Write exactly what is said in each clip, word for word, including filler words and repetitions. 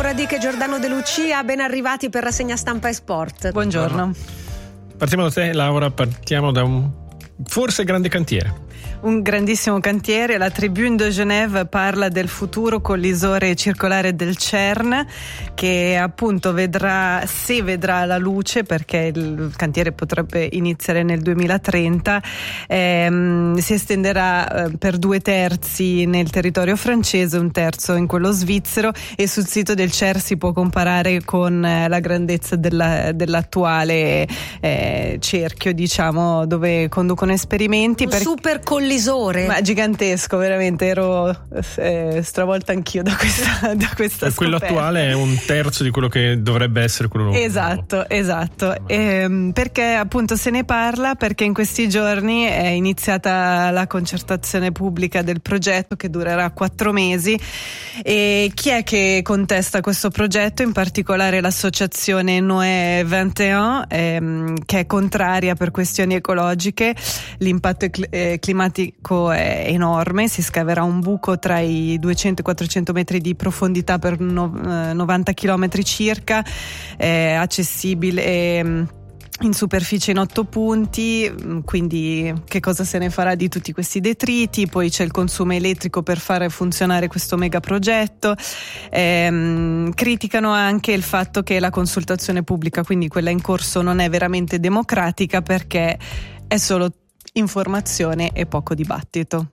Laura Dick e Giordano De Lucia, ben arrivati per Rassegna Stampa e Sport. Buongiorno. Partiamo da te, Laura, partiamo da un forse grande cantiere. Un grandissimo cantiere. La Tribune de Genève parla del futuro collisore circolare del CERN, che appunto vedrà, se vedrà la luce, perché il cantiere potrebbe iniziare nel duemilatrenta, ehm, si estenderà eh, per due terzi nel territorio francese, un terzo in quello svizzero, e sul sito del C E R si può comparare con eh, la grandezza della, dell'attuale eh, cerchio, diciamo, dove conducono esperimenti. Un per... super collisore. Ma gigantesco, veramente, ero eh, stravolta anch'io da questa, da questa e quello scoperta. Attuale è un terzo di quello che dovrebbe essere quello esatto, nuovo. Esatto, ehm, perché appunto se ne parla perché in questi giorni è iniziata la concertazione pubblica del progetto, che durerà quattro mesi. E chi è che contesta questo progetto? In particolare l'associazione Noé ventuno, ehm, che è contraria per questioni ecologiche. L'impatto cl- eh, climatico è enorme, si scaverà un buco tra i duecento e quattrocento metri di profondità per no, eh, novanta chilometri circa, è accessibile eh, in superficie in otto punti, quindi che cosa se ne farà di tutti questi detriti? Poi c'è il consumo elettrico per fare funzionare questo megaprogetto. Ehm, criticano anche il fatto che la consultazione pubblica, quindi quella in corso, non è veramente democratica perché è solo informazione e poco dibattito.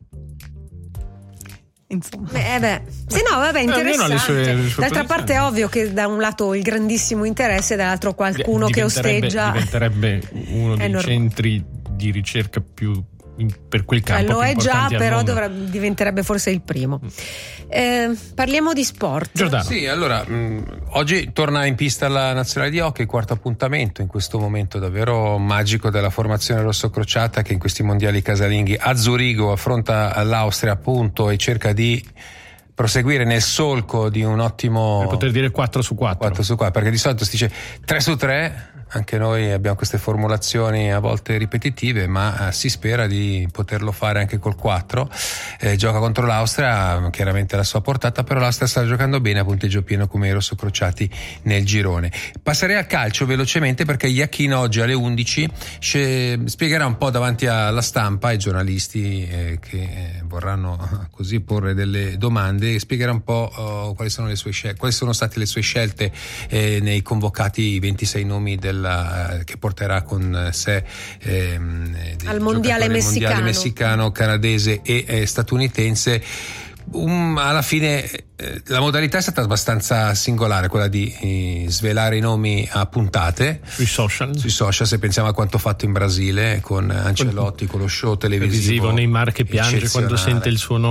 Insomma. Beh, beh. Sì, no, vabbè, interessante. Le sue, le sue D'altra parte è ovvio che da un lato il grandissimo interesse, dall'altro qualcuno che osteggia. Diventerebbe uno dei norm- centri di ricerca più in, per quel campo. Lo è già, però mondo. dovrebbe, diventerebbe forse il primo. Eh, parliamo di sport. Giordano. Sì, allora mh, oggi torna in pista la nazionale di hockey, quarto appuntamento in questo momento davvero magico della formazione rossocrociata, che in questi mondiali casalinghi a Zurigo affronta l'Austria appunto e cerca di proseguire nel solco di un ottimo, per poter dire quattro su quattro. quattro su quattro, perché di solito si dice tre su tre. Anche noi abbiamo queste formulazioni a volte ripetitive, ma eh, si spera di poterlo fare anche col quattro. Eh, gioca contro l'Austria, chiaramente la sua portata, però l'Austria sta giocando bene a punteggio pieno come i rossocrociati nel girone. Passerei al calcio velocemente perché Iachino oggi alle undici sce- spiegherà un po' davanti alla stampa, ai giornalisti eh, che eh, vorranno così porre delle domande, e spiegherà un po' oh, quali sono le sue scelte, quali sono state le sue scelte eh, nei convocati ventisei nomi del che porterà con sé ehm, al mondiale messicano. mondiale messicano, canadese e eh, statunitense. Um, alla fine eh, la modalità è stata abbastanza singolare, quella di eh, svelare i nomi a puntate sui social. Sui social, se pensiamo a quanto fatto in Brasile con Ancelotti, con lo show televisivo, Neymar che piange quando sente il suo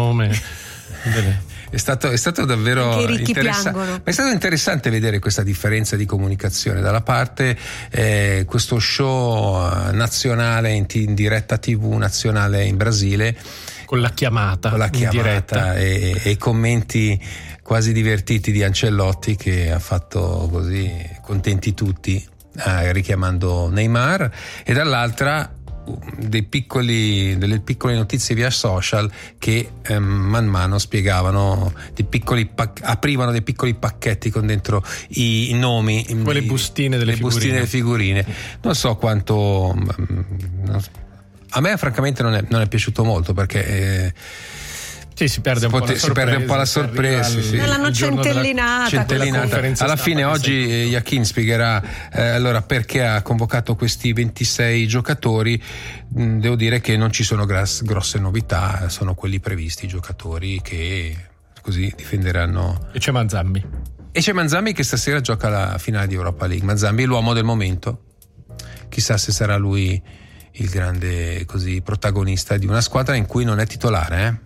nome. È stato, è stato davvero interessante. È stato interessante vedere questa differenza di comunicazione. Dalla parte eh, questo show nazionale in, t- in diretta tivù nazionale in Brasile, con la chiamata, con la chiamata in diretta e, e i commenti quasi divertiti di Ancelotti, che ha fatto così contenti tutti eh, richiamando Neymar, e dall'altra dei piccoli, delle piccole notizie via social che ehm, man mano spiegavano dei piccoli pac- aprivano dei piccoli pacchetti con dentro i, i nomi, quelle bustine delle le figurine. bustine delle figurine. Non so quanto mh, a me francamente non è, non è piaciuto molto, perché eh, sì, si perde un Pote- po' la si perde un po' la sorpresa, al, sì. L'hanno centellinata, centellinata. Alla fine oggi Iachino spiegherà eh, allora perché ha convocato questi ventisei giocatori. Mm, devo dire che non ci sono gras- grosse novità, sono quelli previsti, i giocatori che così difenderanno. E c'è Manzambi. E c'è Manzambi che stasera gioca la finale di Europa League. Manzambi è l'uomo del momento, chissà se sarà lui il grande così protagonista di una squadra in cui non è titolare, eh?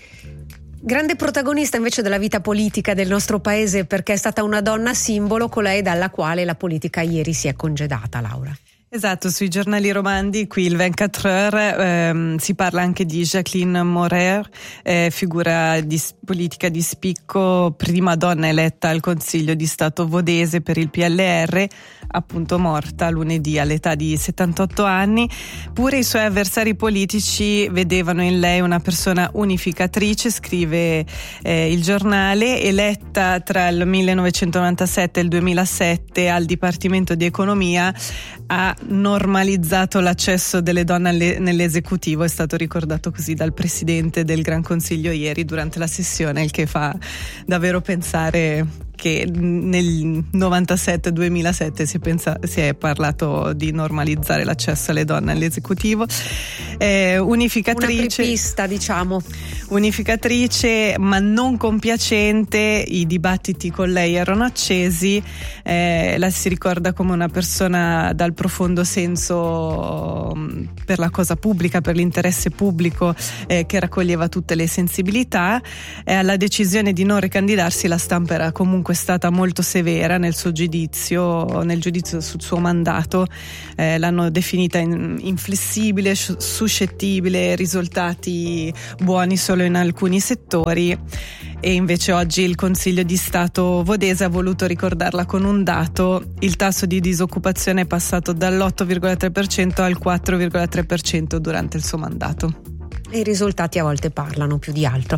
Grande protagonista invece della vita politica del nostro paese, perché è stata una donna simbolo, colei dalla quale la politica ieri si è congedata, Laura. Esatto, sui giornali romandi, qui il ventiquattro Heures, ehm, si parla anche di Jacqueline Morer, eh, figura di politica di spicco, prima donna eletta al Consiglio di Stato vodese per il P L R, appunto morta lunedì all'età di settantotto anni. Pure i suoi avversari politici vedevano in lei una persona unificatrice, scrive eh, il giornale, eletta tra il millenovecentonovantasette e il duemilasette al Dipartimento di Economia, ha normalizzato l'accesso delle donne alle, nell'esecutivo, è stato ricordato così dal Presidente del Gran Consiglio ieri durante la sessione, il che fa davvero pensare che nel novantasette duemilasette si, pensa, si è parlato di normalizzare l'accesso alle donne all'esecutivo. Eh, unificatrice, una apripista, diciamo. Unificatrice ma non compiacente, i dibattiti con lei erano accesi, eh, la si ricorda come una persona dal profondo senso per la cosa pubblica, per l'interesse pubblico, eh, che raccoglieva tutte le sensibilità. Eh, alla decisione di non ricandidarsi la stampa era comunque stata molto severa nel suo giudizio, nel giudizio sul suo mandato, eh, l'hanno definita in, inflessibile, suscettibile, risultati buoni solo in alcuni settori, e invece oggi il Consiglio di Stato vodese ha voluto ricordarla con un dato: il tasso di disoccupazione è passato dall'otto virgola tre per cento al quattro virgola tre per cento durante il suo mandato. E i risultati a volte parlano più di altro.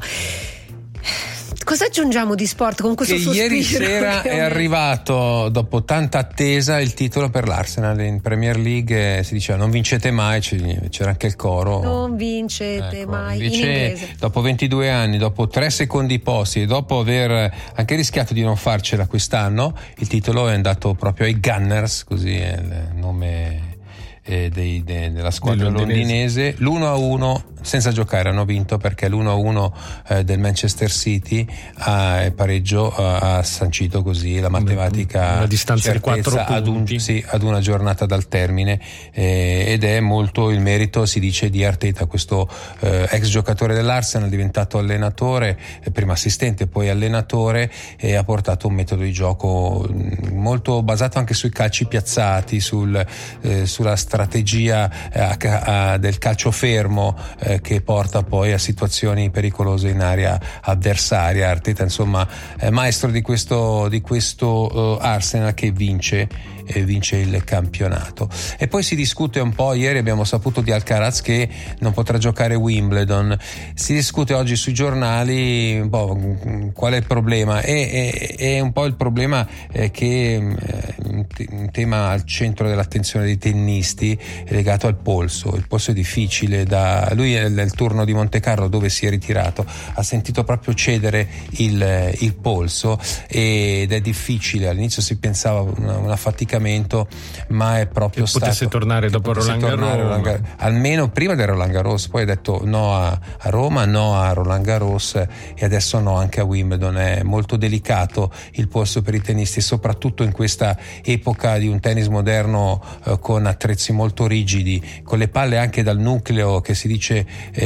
Cosa aggiungiamo di sport con questo che sospiro? Ieri sera è arrivato, dopo tanta attesa, il titolo per l'Arsenal in Premier League. Si diceva non vincete mai, c'era anche il coro. Non vincete ecco, mai. Invece, in inglese. Dopo ventidue anni, dopo tre secondi posti e dopo aver anche rischiato di non farcela quest'anno, il titolo è andato proprio ai Gunners, così è il nome eh, dei, de, della squadra londinese. L'uno a uno senza giocare hanno vinto, perché l'uno a uno eh, del Manchester City a pareggio ha sancito così la matematica, una distanza di quattro ad, un, punti sì, ad una giornata dal termine, eh, ed è molto il merito, si dice, di Arteta, questo eh, ex giocatore dell'Arsenal, diventato allenatore, eh, prima assistente poi allenatore, e ha portato un metodo di gioco molto basato anche sui calci piazzati, sul, eh, sulla strategia eh, a, del calcio fermo, eh, che porta poi a situazioni pericolose in area avversaria. Arteta, insomma, è maestro di questo di questo uh, Arsenal che vince e vince il campionato. E poi si discute un po', ieri abbiamo saputo di Alcaraz che non potrà giocare Wimbledon, si discute oggi sui giornali un po' qual è il problema, e è, è un po' il problema eh, che eh, un tema al centro dell'attenzione dei tennisti è legato al polso. Il polso è difficile, da lui è nel turno di Monte Carlo dove si è ritirato, ha sentito proprio cedere il, il polso, ed è difficile. All'inizio si pensava una, una faticamento, ma è proprio che stato potesse tornare dopo Roland Garros, Gar- almeno prima del Roland Garros, poi ha detto no a, a Roma, no a Roland Garros e adesso no anche a Wimbledon. È molto delicato il polso per i tennisti, soprattutto in questa epoca di un tennis moderno eh, con attrezzi molto rigidi, con le palle anche dal nucleo che si dice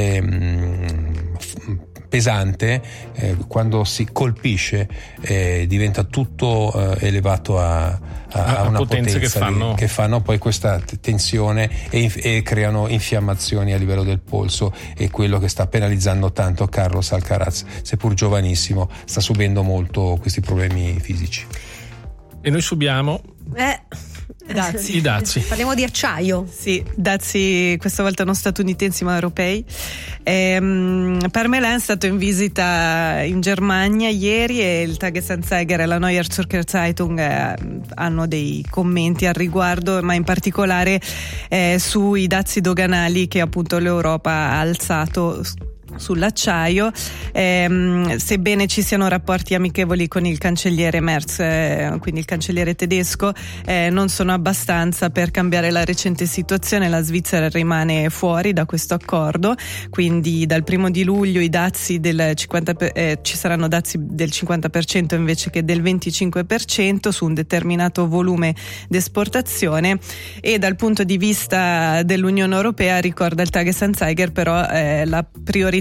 ehm, pesante, eh, quando si colpisce eh, diventa tutto eh, elevato a, a, a una potenza che fanno... di, che fanno poi questa t- tensione e, e creano infiammazioni a livello del polso, e quello che sta penalizzando tanto Carlos Alcaraz, seppur giovanissimo, sta subendo molto questi problemi fisici. E noi subiamo eh Dazi. i dazi. Parliamo di acciaio. Sì, dazi questa volta non statunitensi ma europei. Ehm, Parmelin è stato in visita in Germania ieri e il Tagesanzeiger e la Neue Zürcher Zeitung eh, hanno dei commenti al riguardo, ma in particolare eh, sui dazi doganali che appunto l'Europa ha alzato sull'acciaio. Ehm, sebbene ci siano rapporti amichevoli con il cancelliere Merz, eh, quindi il cancelliere tedesco, eh, non sono abbastanza per cambiare la recente situazione. La Svizzera rimane fuori da questo accordo, quindi dal primo di luglio i dazi del cinquanta per, eh, ci saranno dazi del cinquanta per cento invece che del venticinque per cento su un determinato volume d'esportazione. E dal punto di vista dell'Unione Europea, ricorda il Tagesanzeiger, però eh, la priorità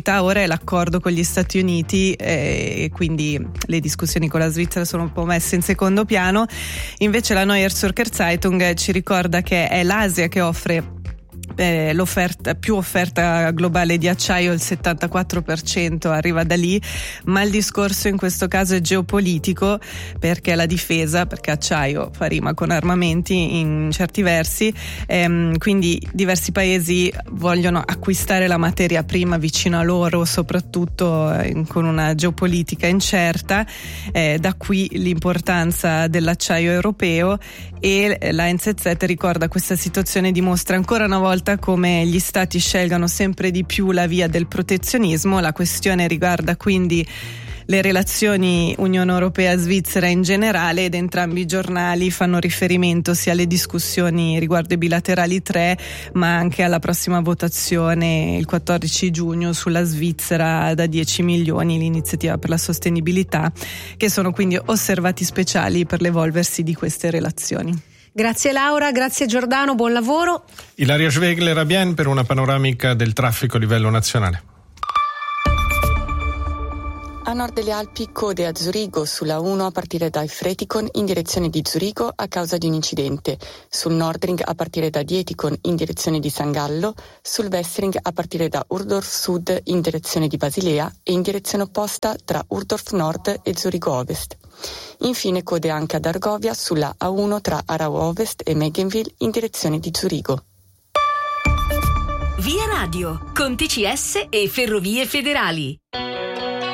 priorità ora è l'accordo con gli Stati Uniti e quindi le discussioni con la Svizzera sono un po' messe in secondo piano. Invece la Neue Zürcher Zeitung ci ricorda che è l'Asia che offre Eh, l'offerta più offerta globale di acciaio, il settantaquattro per cento arriva da lì, ma il discorso in questo caso è geopolitico, perché la difesa, perché acciaio fa rima con armamenti in certi versi, ehm, quindi diversi paesi vogliono acquistare la materia prima vicino a loro, soprattutto eh, con una geopolitica incerta, eh, da qui l'importanza dell'acciaio europeo. E la N Z Z ricorda questa situazione dimostra ancora una volta come gli stati scelgano sempre di più la via del protezionismo. La questione riguarda quindi le relazioni Unione Europea-Svizzera in generale, ed entrambi i giornali fanno riferimento sia alle discussioni riguardo i bilaterali tre, ma anche alla prossima votazione il quattordici giugno sulla Svizzera da dieci milioni, l'iniziativa per la sostenibilità, che sono quindi osservati speciali per l'evolversi di queste relazioni. Grazie Laura, grazie Giordano, buon lavoro. Ilaria Schwegler a Bienne per una panoramica del traffico a livello nazionale. A nord delle Alpi, code a Zurigo sulla uno a partire da Efretikon in direzione di Zurigo a causa di un incidente, sul Nordring a partire da Dietikon in direzione di San Gallo, sul Westring a partire da Urdorf Sud in direzione di Basilea e in direzione opposta tra Urdorf Nord e Zurigo Ovest. Infine code anche ad Argovia sulla A uno tra Arau Ovest e Meggenville in direzione di Zurigo. Via Radio, con T C S e Ferrovie Federali.